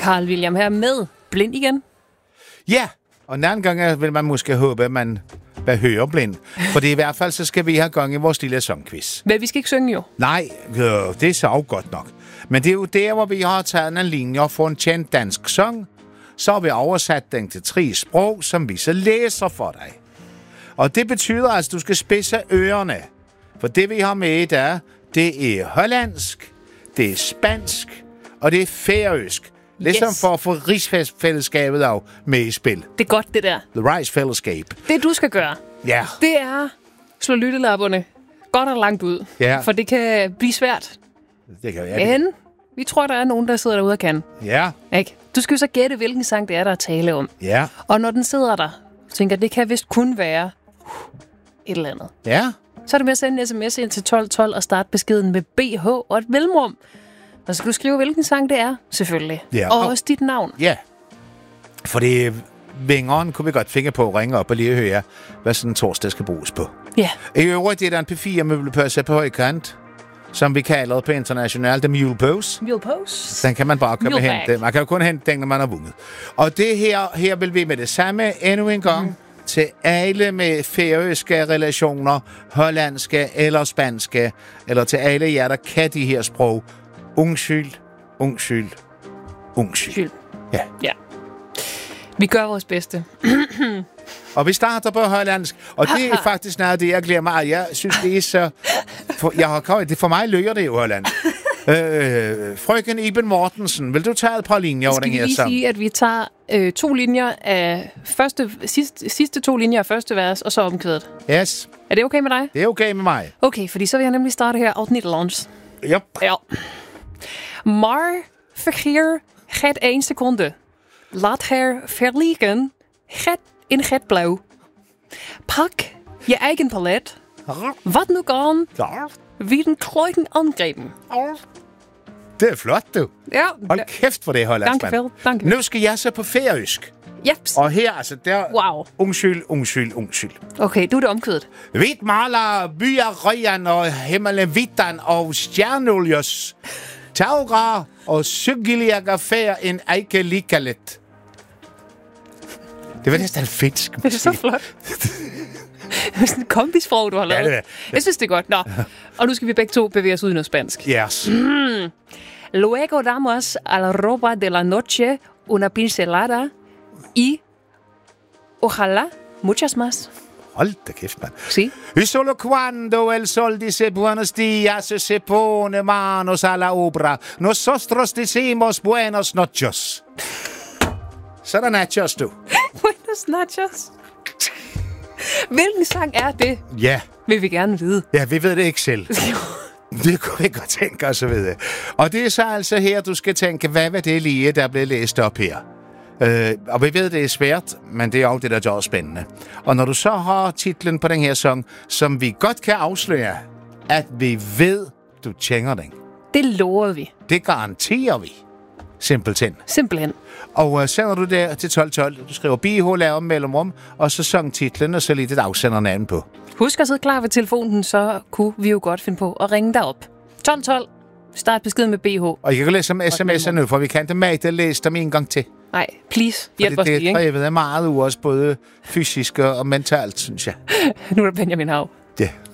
Carl William her med Blind igen. Ja, og en anden gang vil man måske håbe, at man vil høre blind. For i hvert fald, så skal vi have gang i vores lille sangquiz. Men vi skal ikke synge jo. Nej, det er så godt nok. Men det er jo der, hvor vi har taget en linje for en kendt dansk sang. Så har vi oversat den til 3 sprog, som vi så læser for dig. Og det betyder altså, at du skal spidse ørerne. For det, vi har med i dag, det er hollandsk, det er spansk, og det er færøsk. Ligesom for at få rigsfællesskabet af med i spil. Det er godt, det der. The Rigsfællesskab. Det, du skal gøre, det er slå lyttelapperne godt og langt ud. Ja. For det kan blive svært. Det kan jeg. Men vi tror, der er nogen, der sidder derude og kan. Ja. Ikke? Du skal jo så gætte, hvilken sang det er, der er tale om. Ja. Og når den sidder der, tænker det kan vist kun være et eller andet. Ja. Så er det med at sende en sms ind til 1212 og starte beskeden med BH og et mellemrum. Og så skal du skrive, hvilken sang det er, selvfølgelig. Ja. Og også dit navn. Ja. For det vingeren kunne vi godt finde på at ringe op og lige høre, hvad sådan en torsdag skal bruges på. Ja. I øvrigt er der en P4-møbelpøsse på højkant, som vi kalder på internationalt The Mule Pose. Mule Pose. Den kan man bare komme og hente. Man kan jo kun hente den, når man har vundet. Og det her vil vi med det samme endnu en gang til alle med færøske relationer, hollandske eller spanske, eller til alle jer, der kan de her sprog. Undskyld. Ja. Ja. Vi gør vores bedste. Og vi starter på hollandsk, og det er faktisk noget af det, jeg glæder mig. Jeg synes, det er så... For mig lyder det jo hollandsk. Frøken Iben Mortensen, vil du tage et par linjer over den her sang? Skal vi lige sige, at vi tager 2 linjer af sidste 2 linjer af første vers, og så omkvædet? Yes. Er det okay med dig? Det er okay med mig. Okay, fordi så vil jeg nemlig starte her uit Nederlands. Yep. Ja. Maar vergeer het 1 seconde. Laat her verliegen in het blauw. Pak je eigen palet. Wat nu kan, wie den kleuken angrepen. Det er flot, du. Ja. Hold kæft for det, hollandsk, Dankjewel, dankjewel. Nu skal jeg så på færøsk. Jeps. Og her, altså, der... Wow. Undskyld. Okay, du er det omkvædet. Hvidt maler byer røgen og himmelen vittan og stjernuljus. Taugra og cykeliager fær en eike likalet. Det var næsten finsk. Det er så flot. Det er sådan en kombisprog, du har lavet. Ja, det er. Jeg synes, det er godt. Nå. Og nu skal vi begge to bevæge os ud i noget spansk. Yes. Luego damos a la ropa de la noche una pincelada y ojalá muchas más. Hold da kæft, mand. Sí. Y solo cuando el sol dice buenos días se pone manos a la obra. Nosotros decimos buenos noches. Så er der nachos, du. Buenos nachos. Hvilken sang er det? Ja. Vil vi gerne vide. Ja, vi ved det ikke selv. Det kunne vi godt tænke os at vide. Og det er så altså her, du skal tænke, hvad var det lige, der blev læst op her? Og vi ved, det er svært, men det er også det, der gør spændende. Og når du så har titlen på den her sang, som vi godt kan afsløre, at vi ved, du kender den. Det lover vi. Det garanterer vi. Simpelthen. Og sender du der til 1212, du skriver BH, laver mellemrum, og så sangtitlen, og så lige det afsendernavn på. Husk at sidde klar ved telefonen, så kunne vi jo godt finde på at ringe dig op. 1212, start beskeden med BH. Og jeg kan læse om sms'er nu, for vi kan ikke med at læse dem en gang til. Nej, please, hjælp os lige, ikke? Det er meget u os, både fysisk og mentalt, synes jeg. Nu er der Benjamin Hav. Ja.